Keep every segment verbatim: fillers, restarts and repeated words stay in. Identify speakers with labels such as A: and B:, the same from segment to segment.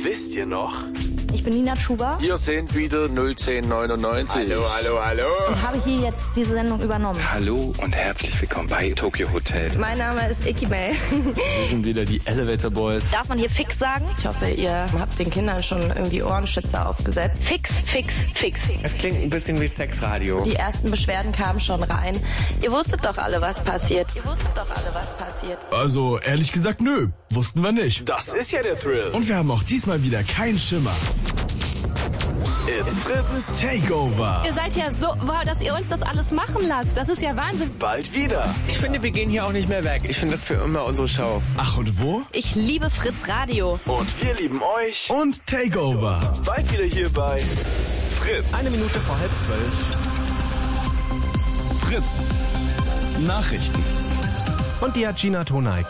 A: Wisst ihr noch?
B: Ich bin Nina Schuber.
C: Hier sind wieder null zehn neunundneunzig.
A: Hallo, hallo, hallo.
B: Und habe hier jetzt diese Sendung übernommen.
D: Hallo und herzlich willkommen bei Tokyo Hotel.
E: Mein Name ist Icky May.
F: Wir sind wieder die Elevator Boys.
B: Darf man hier fix sagen?
E: Ich hoffe, ihr habt den Kindern schon irgendwie Ohrenschützer aufgesetzt.
B: Fix, fix, fix.
A: Es klingt ein bisschen wie Sexradio.
E: Die ersten Beschwerden kamen schon rein. Ihr wusstet doch alle, was passiert. Ihr wusstet doch alle, was passiert.
G: Also, ehrlich gesagt, nö. Wussten wir nicht.
A: Das ist ja der Thrill.
G: Und wir haben auch diesmal wieder keinen Schimmer. It's Fritz Takeover.
H: Ihr seid ja so, wow, dass ihr uns das alles machen lasst. Das ist ja Wahnsinn.
A: Bald wieder.
F: Ich finde, wir gehen hier auch nicht mehr weg. Ich finde das für immer unsere Show.
G: Ach, und wo?
H: Ich liebe Fritz Radio.
A: Und wir lieben euch.
G: Und Takeover.
A: Bald wieder hier bei Fritz.
F: Eine Minute vor halb zwölf.
G: Fritz. Nachrichten.
F: Und die hat Gina Toneik.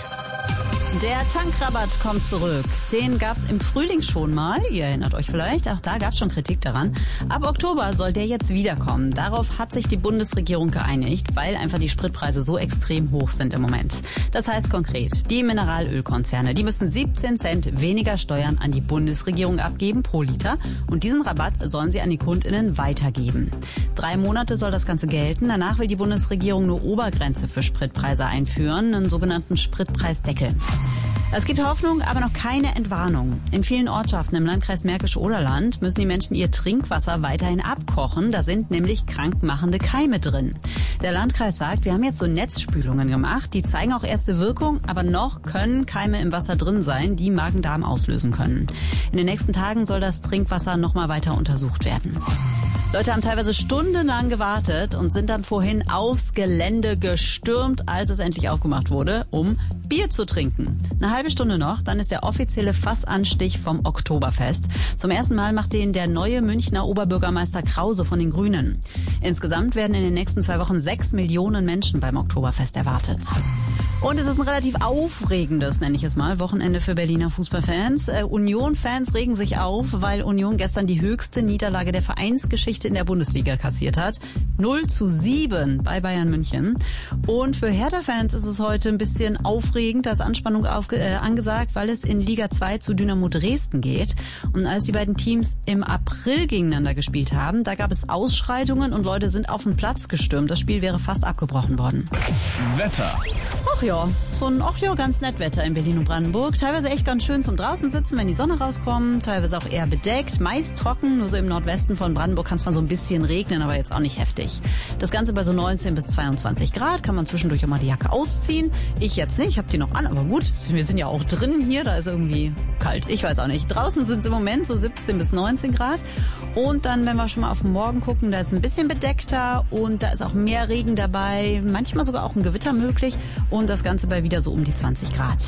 I: Der Tankrabatt kommt zurück. Den gab's im Frühling schon mal. Ihr erinnert euch vielleicht. Auch da gab's schon Kritik daran. Ab Oktober soll der jetzt wiederkommen. Darauf hat sich die Bundesregierung geeinigt, weil einfach die Spritpreise so extrem hoch sind im Moment. Das heißt konkret, die Mineralölkonzerne, die müssen siebzehn Cent weniger Steuern an die Bundesregierung abgeben pro Liter. Und diesen Rabatt sollen sie an die KundInnen weitergeben. Drei Monate soll das Ganze gelten. Danach will die Bundesregierung eine Obergrenze für Spritpreise einführen, einen sogenannten Spritpreisdeckel. Es gibt Hoffnung, aber noch keine Entwarnung. In vielen Ortschaften im Landkreis Märkisch-Oderland müssen die Menschen ihr Trinkwasser weiterhin abkochen. Da sind nämlich krankmachende Keime drin. Der Landkreis sagt, wir haben jetzt so Netzspülungen gemacht. Die zeigen auch erste Wirkung, aber noch können Keime im Wasser drin sein, die Magen-Darm auslösen können. In den nächsten Tagen soll das Trinkwasser nochmal weiter untersucht werden. Leute haben teilweise stundenlang gewartet und sind dann vorhin aufs Gelände gestürmt, als es endlich aufgemacht wurde, um Bier zu trinken. Eine halbe Stunde noch, dann ist der offizielle Fassanstich vom Oktoberfest. Zum ersten Mal macht den der neue Münchner Oberbürgermeister Krause von den Grünen. Insgesamt werden in den nächsten zwei Wochen sechs Millionen Menschen beim Oktoberfest erwartet. Und es ist ein relativ aufregendes, nenne ich es mal, Wochenende für Berliner Fußballfans. Äh, Union-Fans regen sich auf, weil Union gestern die höchste Niederlage der Vereinsgeschichte in der Bundesliga kassiert hat. null zu sieben bei Bayern München. Und für Hertha-Fans ist es heute ein bisschen aufregend, da ist Anspannung aufge- äh, angesagt, weil es in Liga zwei zu Dynamo Dresden geht. Und als die beiden Teams im April gegeneinander gespielt haben, da gab es Ausschreitungen und Leute sind auf den Platz gestürmt. Das Spiel wäre fast abgebrochen worden.
G: Wetter.
I: Ach ja, so ein ach ja, ganz nett Wetter in Berlin und Brandenburg. Teilweise echt ganz schön zum draußen sitzen, wenn die Sonne rauskommt. Teilweise auch eher bedeckt, meist trocken. Nur so im Nordwesten von Brandenburg kann es mal so ein bisschen regnen, aber jetzt auch nicht heftig. Das Ganze bei so neunzehn bis zweiundzwanzig Grad. Kann man zwischendurch auch mal die Jacke ausziehen. Ich jetzt nicht, ich habe die noch an, aber gut, wir sind ja auch drin hier. Da ist irgendwie kalt. Ich weiß auch nicht. Draußen sind es im Moment so siebzehn bis neunzehn Grad. Und dann, wenn wir schon mal auf den Morgen gucken, da ist es ein bisschen bedeckter und da ist auch mehr Regen dabei. Manchmal sogar auch ein Gewitter möglich. Und das Ganze bei wieder so um die zwanzig Grad.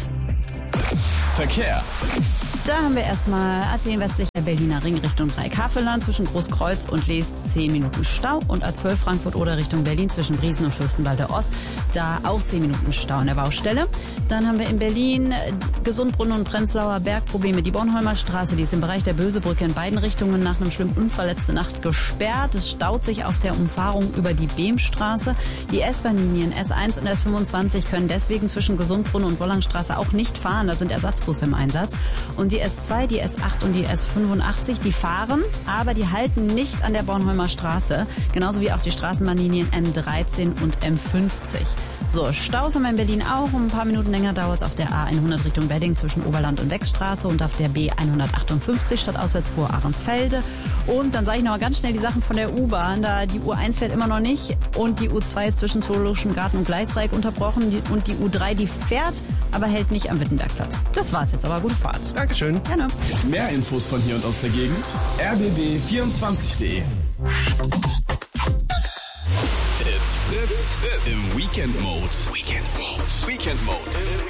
G: Verkehr.
I: Da haben wir erstmal A zehn westlicher Berliner Ring Richtung Dreieckhavelland zwischen Großkreuz und Lees zehn Minuten Stau und A zwölf Frankfurt oder Richtung Berlin zwischen Briesen und Fürstenwalde Ost, da auch zehn Minuten Stau an der Baustelle. Dann haben wir in Berlin Gesundbrunnen und Prenzlauer Berg Probleme. Die Bornholmer Straße, die ist im Bereich der Bösebrücke in beiden Richtungen nach einem schlimmen Unfall letzte Nacht gesperrt. Es staut sich auf der Umfahrung über die Behmstraße. Die S-Bahn-Linien S eins und S fünfundzwanzig können deswegen zwischen Gesundbrunnen und Wollangstraße auch nicht fahren. Da sind Ersatzbusse im Einsatz. Und die S zwei, die S acht und die S fünfundachtzig, die fahren, aber die halten nicht an der Bornholmer Straße. Genauso wie auch die Straßenbahnlinien M dreizehn und M fünfzig. So, Staus haben wir in Berlin auch. Um ein paar Minuten länger dauert es auf der A hundert Richtung Wedding zwischen Oberland und Wechstraße und auf der B hundertachtundfünfzig stadtauswärts vor Ahrensfelde. Und dann sage ich noch mal ganz schnell die Sachen von der U-Bahn. Da die U eins fährt immer noch nicht und die U zwei ist zwischen Zoologischen Garten und Gleisdreieck unterbrochen. Die, und die U drei, die fährt, aber hält nicht am Wittenbergplatz. Das war's jetzt, aber gute Fahrt.
F: Dankeschön.
I: Gerne.
G: Mehr Infos von hier und aus der Gegend. r b b vierundzwanzig punkt de. It's Fritz im Weekend Mode. Weekend Mode. Weekend Mode.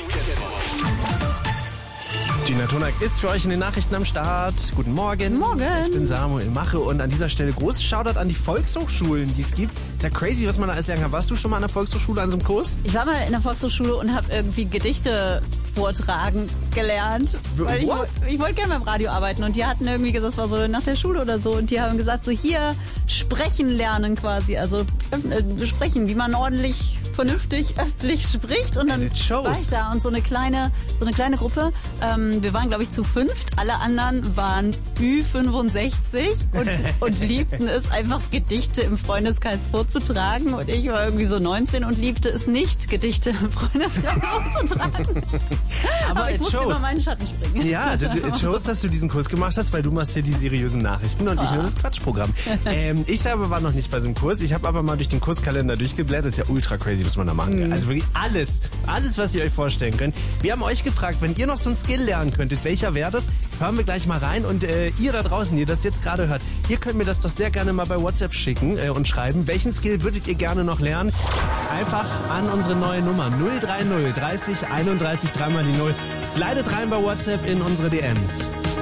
F: Gina Toneik ist für euch in den Nachrichten am Start. Guten Morgen.
I: Morgen.
F: Ich bin Samuel Mache und an dieser Stelle großes Shoutout an die Volkshochschulen, die es gibt. Ist ja crazy, was man da alles lernen kann. Warst du schon mal an der Volkshochschule an so einem Kurs?
I: Ich war mal in der Volkshochschule und habe irgendwie Gedichte vortragen gelernt. Weil ich, ich wollte gerne beim Radio arbeiten und die hatten irgendwie gesagt, das war so nach der Schule oder so und die haben gesagt, so hier sprechen lernen quasi, also äh, sprechen, wie man ordentlich vernünftig öffentlich spricht und dann war ich da und so eine kleine, so eine kleine Gruppe. Ähm, wir waren, glaube ich, zu fünft. Alle anderen waren Ü fünfundsechzig und, und liebten es einfach, Gedichte im Freundeskreis vorzutragen. Und ich war irgendwie so neunzehn und liebte es nicht, Gedichte im Freundeskreis vorzutragen. Aber, Aber ich musste über meinen Schatten springen.
F: Ja, du, du shows, dass du diesen Kurs gemacht hast, weil du machst hier die seriösen Nachrichten und oh. ich nur das Quatschprogramm. ähm, ich selber war noch nicht bei so einem Kurs. Ich habe aber mal durch den Kurskalender durchgeblättert. Das ist ja ultra crazy, was man da machen kann. Mhm. Also wirklich alles, alles, was ihr euch vorstellen könnt. Wir haben euch gefragt, wenn ihr noch so einen Skill lernen könntet, welcher wäre das? Hören wir gleich mal rein. Und äh, ihr da draußen, ihr das jetzt gerade hört, ihr könnt mir das doch sehr gerne mal bei WhatsApp schicken äh, und schreiben. Welchen Skill würdet ihr gerne noch lernen? Einfach an unsere neue Nummer null drei null dreißig einunddreißig dreimal die null. Slidet rein bei WhatsApp in unsere D Ms.